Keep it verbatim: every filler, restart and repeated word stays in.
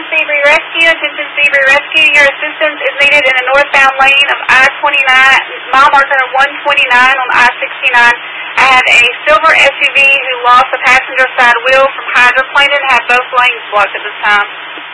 Seabury Rescue. Attention Seabury Rescue. Your assistance is needed in the northbound lane of I twenty-nine, mile marker one twenty-nine on I sixty-nine. I have a silver S U V who lost the passenger side wheel from hydroplaning and have both lanes blocked at this time.